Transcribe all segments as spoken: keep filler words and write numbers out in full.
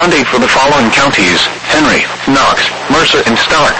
Monday for the following counties: Henry, Knox, Mercer, and Stark.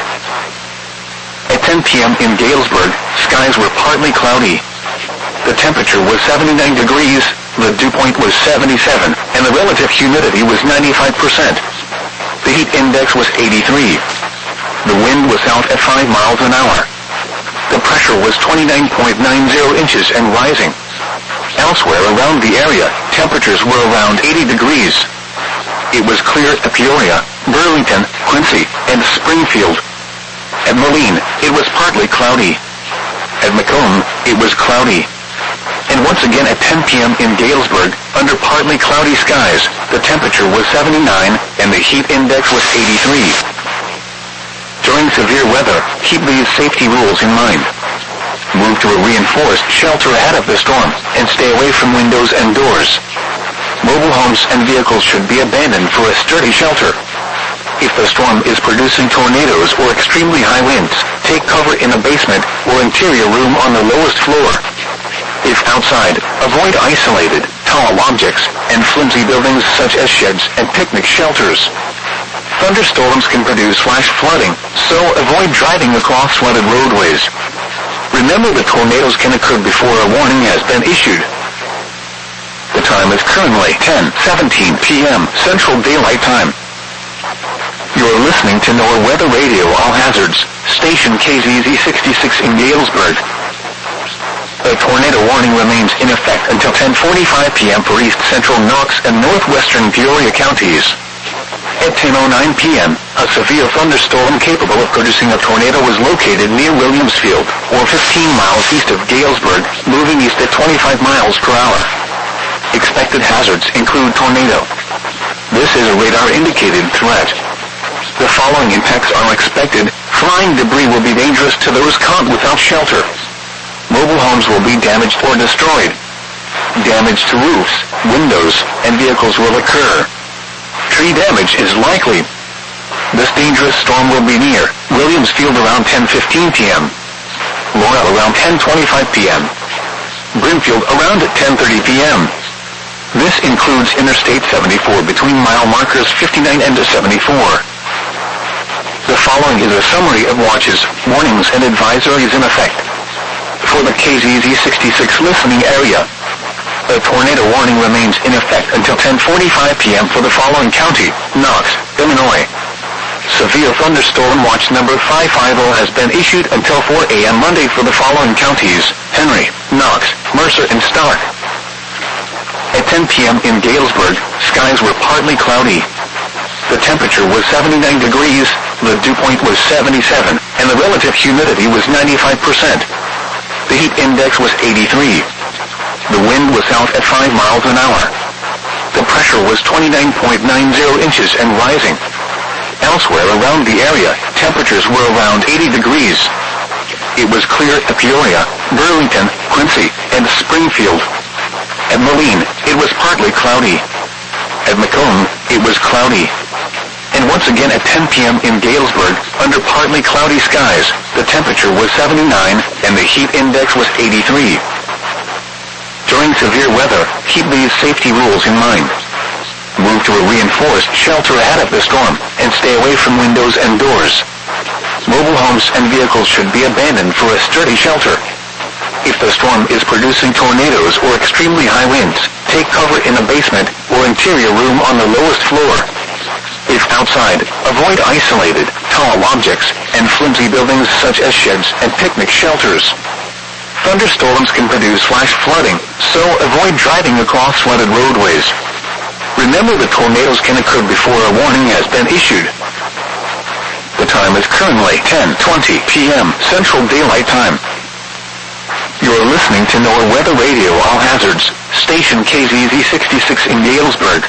At ten p.m. in Galesburg, skies were partly cloudy. The temperature was seventy-nine degrees, the dew point was seventy-seven, and the relative humidity was ninety-five percent. The heat index was eighty-three. The wind was south at five miles an hour. The pressure was twenty-nine point nine zero inches and rising. Elsewhere around the area, temperatures were around eighty degrees. It was clear at Peoria, Burlington, Quincy, and Springfield. At Moline, it was partly cloudy. At Macomb, it was cloudy. And once again at ten p.m. in Galesburg, under partly cloudy skies, the temperature was seventy-nine and the heat index was eighty-three. During severe weather, keep these safety rules in mind. Move to a reinforced shelter ahead of the storm and stay away from windows and doors. Mobile homes and vehicles should be abandoned for a sturdy shelter. If the storm is producing tornadoes or extremely high winds, take cover in a basement or interior room on the lowest floor. If outside, avoid isolated, tall objects and flimsy buildings such as sheds and picnic shelters. Thunderstorms can produce flash flooding, so avoid driving across flooded roadways. Remember that tornadoes can occur before a warning has been issued. The time is currently ten seventeen p.m. Central Daylight Time. You're listening to NOAA Weather Radio All Hazards, station K Z Z sixty-six in Galesburg. A tornado warning remains in effect until ten forty-five p.m. for east central Knox and northwestern Peoria counties. At ten oh nine p.m., a severe thunderstorm capable of producing a tornado was located near Williamsfield, or fifteen miles east of Galesburg, moving east at twenty-five miles per hour. Expected hazards include tornado. This is a radar-indicated threat. The following impacts are expected. Flying debris will be dangerous to those caught without shelter. Mobile homes will be damaged or destroyed. Damage to roofs, windows, and vehicles will occur. Tree damage is likely. This dangerous storm will be near Williamsfield around ten fifteen p.m. Laurel around ten twenty-five p.m. Brimfield around ten thirty p.m. This includes Interstate seventy-four between mile markers fifty-nine and seventy-four. The following is a summary of watches, warnings, and advisories in effect. For the K Z Z sixty-six listening area, a tornado warning remains in effect until ten forty-five p.m. for the following county: Knox, Illinois. Severe thunderstorm watch number five fifty has been issued until four a.m. Monday for the following counties: Henry, Knox, Mercer, and Stark. At ten p.m. in Galesburg, skies were partly cloudy. The temperature was seventy-nine degrees, the dew point was seventy-seven, and the relative humidity was ninety-five percent. The heat index was eighty-three. The wind was south at five miles an hour. The pressure was twenty-nine point nine zero inches and rising. Elsewhere around the area, temperatures were around eighty degrees. It was clear at Peoria, Burlington, Quincy, and Springfield. At Moline, it was partly cloudy. At Macomb, it was cloudy. And once again at ten p.m. in Galesburg, under partly cloudy skies, the temperature was seventy-nine and the heat index was eighty-three. During severe weather, keep these safety rules in mind. Move to a reinforced shelter ahead of the storm and stay away from windows and doors. Mobile homes and vehicles should be abandoned for a sturdy shelter. If the storm is producing tornadoes or extremely high winds, take cover in a basement or interior room on the lowest floor. If outside, avoid isolated, tall objects and flimsy buildings such as sheds and picnic shelters. Thunderstorms can produce flash flooding, so avoid driving across flooded roadways. Remember that tornadoes can occur before a warning has been issued. The time is currently ten twenty p.m. Central Daylight Time. You're listening to NOAA Weather Radio All Hazards, station K Z Z sixty-six in Galesburg.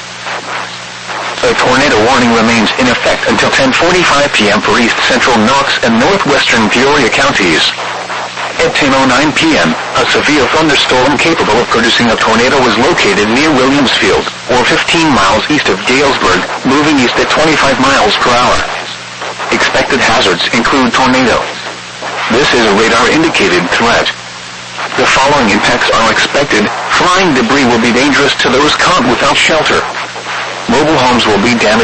A tornado warning remains in effect until ten forty-five p.m. for east central Knox and northwestern Peoria counties. At ten oh nine p.m., a severe thunderstorm capable of producing a tornado was located near Williamsfield, or fifteen miles east of Galesburg, moving east at twenty-five miles per hour. Expected hazards include tornado. This is a radar-indicated threat. The following impacts are expected. Flying debris will be dangerous to those caught without shelter. Mobile homes will be damaged.